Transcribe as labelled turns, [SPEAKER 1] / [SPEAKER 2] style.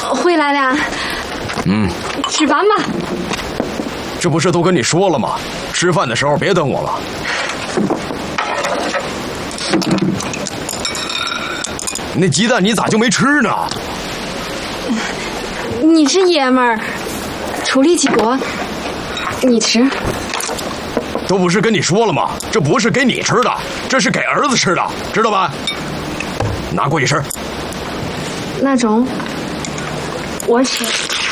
[SPEAKER 1] 回来了。吃饭吧。
[SPEAKER 2] 这不是都跟你说了吗？吃饭的时候别等我了。那鸡蛋你咋就没吃呢？
[SPEAKER 1] 你是爷们儿，出力气多，你吃。
[SPEAKER 2] 都不是跟你说了吗？这不是给你吃的，这是给儿子吃的，知道吧？拿过去吃。
[SPEAKER 1] 那种，我吃。